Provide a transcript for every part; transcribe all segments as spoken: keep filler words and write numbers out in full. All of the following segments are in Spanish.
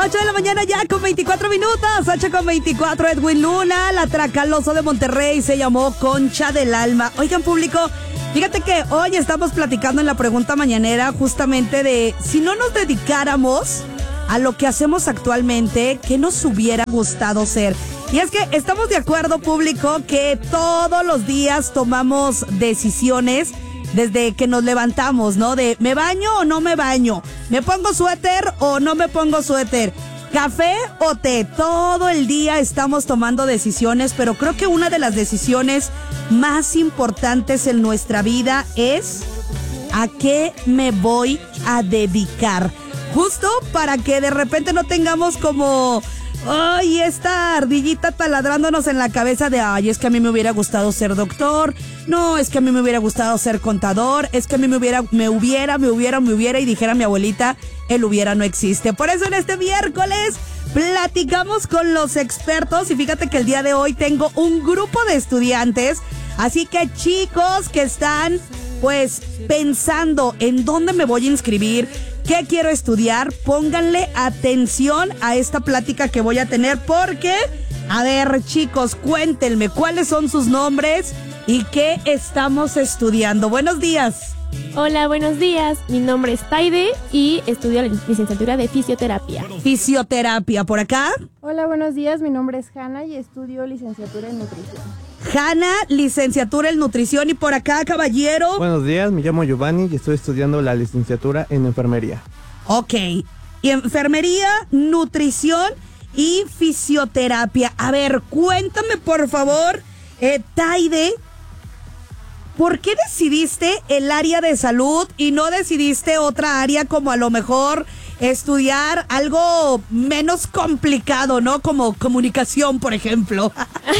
ocho de la mañana ya con veinticuatro minutos, ocho con veinticuatro. Edwin Luna, la Tracaloso de Monterrey, se llamó Concha del Alma. Oigan, público, fíjate que hoy estamos platicando en la pregunta mañanera justamente de si no nos dedicáramos a lo que hacemos actualmente, ¿qué nos hubiera gustado ser? Y es que estamos de acuerdo, público, que todos los días tomamos decisiones desde que nos levantamos, ¿no? De ¿me baño o no me baño? ¿Me pongo suéter o no me pongo suéter? ¿Café o té? Todo el día estamos tomando decisiones, pero creo que una de las decisiones más importantes en nuestra vida es ¿a qué me voy a dedicar? Justo para que de repente no tengamos como... ay, esta ardillita taladrándonos en la cabeza de, ay, es que a mí me hubiera gustado ser doctor, no, es que a mí me hubiera gustado ser contador, es que a mí me hubiera, me hubiera, me hubiera, me hubiera, y dijera mi abuelita, el hubiera no existe. Por eso en este miércoles platicamos con los expertos y fíjate que el día de hoy tengo un grupo de estudiantes, así que chicos que están pues pensando en dónde me voy a inscribir, qué quiero estudiar, pónganle atención a esta plática que voy a tener porque, a ver chicos, cuéntenme cuáles son sus nombres y qué estamos estudiando. Buenos días. Hola, buenos días. Mi nombre es Taide y estudio la licenciatura de fisioterapia. Fisioterapia, ¿por acá? Hola, buenos días. Mi nombre es Hanna y estudio licenciatura en nutrición. Hanna, licenciatura en nutrición. Y por acá, caballero. Buenos días, me llamo Giovanni y estoy estudiando la licenciatura en enfermería. Ok. Y enfermería, nutrición y fisioterapia. A ver, cuéntame por favor, eh, Taide, ¿por qué decidiste el área de salud y no decidiste otra área como a lo mejor estudiar algo menos complicado, ¿no? Como comunicación, por ejemplo.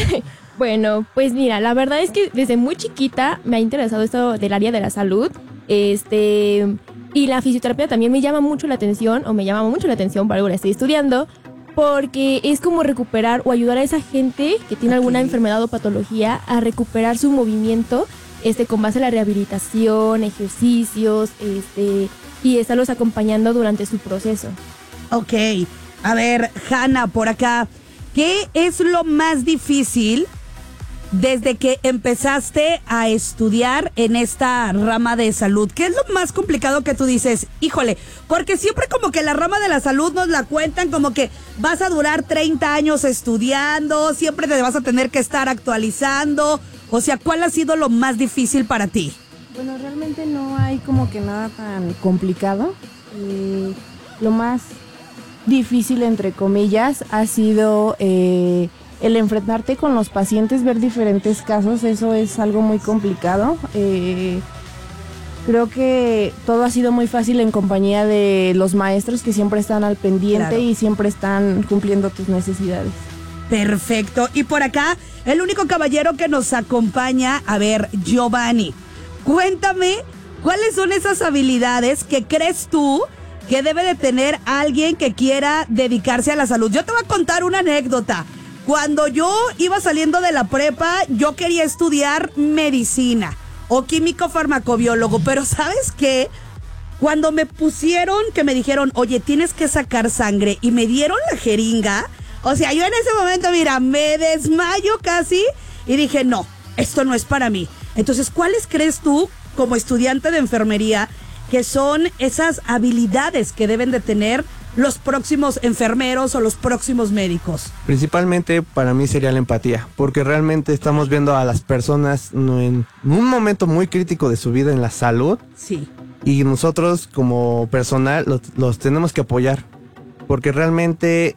Bueno, pues mira, la verdad es que desde muy chiquita me ha interesado esto del área de la salud. Este, y la fisioterapia también me llama mucho la atención, o me llama mucho la atención, por algo la estoy estudiando, porque es como recuperar o ayudar a esa gente que tiene okay. alguna enfermedad o patología a recuperar su movimiento, este, con base a la rehabilitación, ejercicios, este, y estarlos acompañando durante su proceso. Ok, a ver, Hanna, por acá, ¿qué es lo más difícil desde que empezaste a estudiar en esta rama de salud? ¿Qué es lo más complicado que tú dices? Híjole, porque siempre como que la rama de la salud nos la cuentan como que vas a durar treinta años estudiando, siempre te vas a tener que estar actualizando. O sea, ¿cuál ha sido lo más difícil para ti? Bueno, realmente no hay como que nada tan complicado. Eh, lo más difícil, entre comillas, ha sido... Eh, el enfrentarte con los pacientes, ver diferentes casos, eso es algo muy complicado. Eh, creo que todo ha sido muy fácil en compañía de los maestros que siempre están al pendiente claro. y siempre están cumpliendo tus necesidades. Perfecto. Y por acá, el único caballero que nos acompaña, a ver, Giovanni, cuéntame, ¿cuáles son esas habilidades que crees tú que debe de tener alguien que quiera dedicarse a la salud? Yo te voy a contar una anécdota. Cuando yo iba saliendo de la prepa, yo quería estudiar medicina o químico farmacobiólogo, pero ¿sabes qué? Cuando me pusieron, que me dijeron, oye, tienes que sacar sangre, y me dieron la jeringa, o sea, yo en ese momento, mira, me desmayo casi, y dije, no, esto no es para mí. Entonces, ¿cuáles crees tú, como estudiante de enfermería, que son esas habilidades que deben de tener los próximos enfermeros o los próximos médicos? Principalmente para mí sería la empatía, porque realmente estamos viendo a las personas en un momento muy crítico de su vida en la salud. Sí. Y nosotros como personal los, los tenemos que apoyar, porque realmente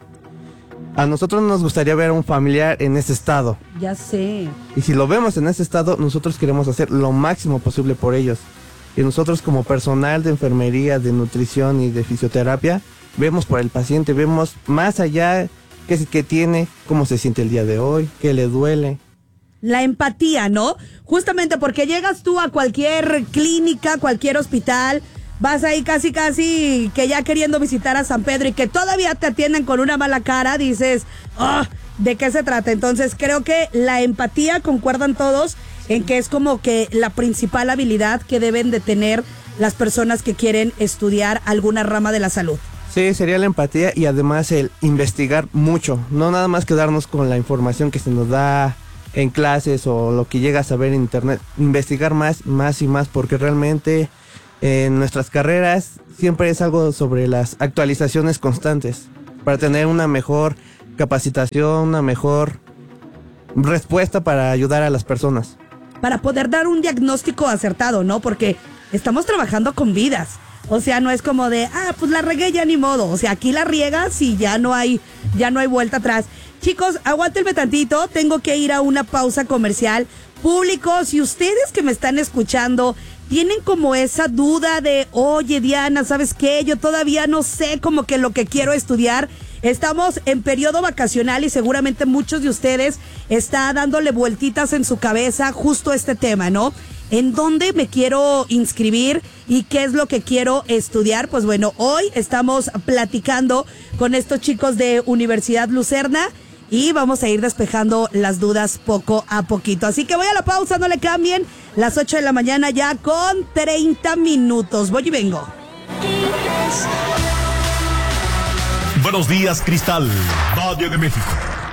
a nosotros nos gustaría ver a un familiar en ese estado. Ya sé. Y si lo vemos en ese estado, nosotros queremos hacer lo máximo posible por ellos. Y nosotros como personal de enfermería, de nutrición y de fisioterapia, vemos por el paciente, vemos más allá qué, qué tiene, cómo se siente el día de hoy, qué le duele. La empatía, ¿no? Justamente porque llegas tú a cualquier clínica, cualquier hospital, vas ahí casi casi que ya queriendo visitar a San Pedro y que todavía te atienden con una mala cara, dices, oh, ¿de qué se trata? Entonces creo que la empatía, concuerdan todos en que es como que la principal habilidad que deben de tener las personas que quieren estudiar alguna rama de la salud. Sí, sería la empatía y además el investigar mucho, no nada más quedarnos con la información que se nos da en clases o lo que llegas a ver en internet, investigar más, más y más, porque realmente en nuestras carreras siempre es algo sobre las actualizaciones constantes, para tener una mejor capacitación, una mejor respuesta para ayudar a las personas. Para poder dar un diagnóstico acertado, ¿no? Porque estamos trabajando con vidas. O sea, no es como de, ah, pues la regué, ya ni modo. O sea, aquí la riegas y ya no hay, ya no hay vuelta atrás. Chicos, aguántenme tantito, tengo que ir a una pausa comercial. Público, si ustedes que me están escuchando tienen como esa duda de, oye Diana, ¿sabes qué? Yo todavía no sé como que lo que quiero estudiar. Estamos en periodo vacacional y seguramente muchos de ustedes están dándole vueltitas en su cabeza justo este tema, ¿no? ¿En dónde me quiero inscribir y qué es lo que quiero estudiar? Pues bueno, hoy estamos platicando con estos chicos de Universidad Lucerna y vamos a ir despejando las dudas poco a poquito. Así que voy a la pausa, no le cambien. Las ocho de la mañana ya con treinta minutos. Voy y vengo. Buenos días, Cristal, Valle de México.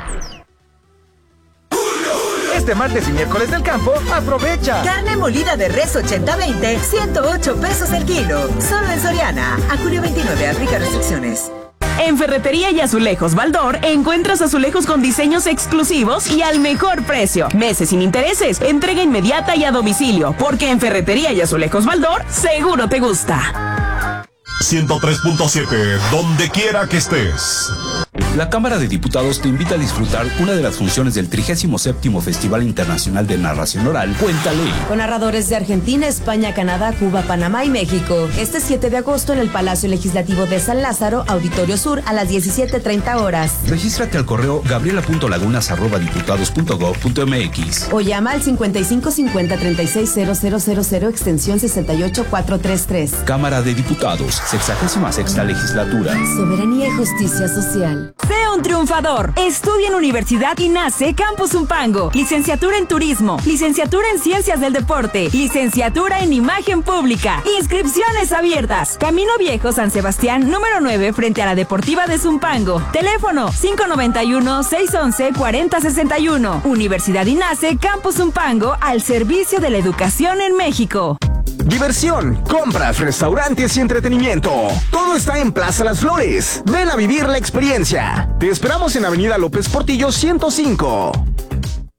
Este martes y miércoles del campo, aprovecha. Carne molida de res ochenta veinte, ciento ocho pesos el kilo. Solo en Soriana. A julio veintinueve, aplica restricciones. En Ferretería y Azulejos Baldor encuentras azulejos con diseños exclusivos y al mejor precio. Meses sin intereses, entrega inmediata y a domicilio, porque en Ferretería y Azulejos Baldor seguro te gusta. ciento tres punto siete, donde quiera que estés. La Cámara de Diputados te invita a disfrutar una de las funciones del trigésimo séptimo Festival Internacional de Narración Oral, Cuéntale. Con narradores de Argentina, España, Canadá, Cuba, Panamá y México. Este siete de agosto en el Palacio Legislativo de San Lázaro, Auditorio Sur, a las diecisiete treinta horas. Regístrate al correo gabriela punto lagunas arroba diputados punto gob punto mx o llama al cincuenta y cinco cincuenta treinta y seis cero cero cero cero extensión sesenta y ocho cuatrocientos treinta y tres. Cámara de Diputados, sexagésima sexta legislatura. Soberanía y justicia social. Sea un triunfador. Estudia en Universidad INACE Campus Zumpango. Licenciatura en Turismo. Licenciatura en Ciencias del Deporte. Licenciatura en Imagen Pública. Inscripciones abiertas. Camino Viejo San Sebastián, número nueve, frente a la Deportiva de Zumpango. Teléfono cinco noventa y uno, seiscientos once, cuarenta sesenta y uno. Universidad INACE Campus Zumpango, al servicio de la educación en México. Diversión, compras, restaurantes y entretenimiento. Todo está en Plaza Las Flores. Ven a vivir la experiencia. Te esperamos en Avenida López Portillo ciento cinco.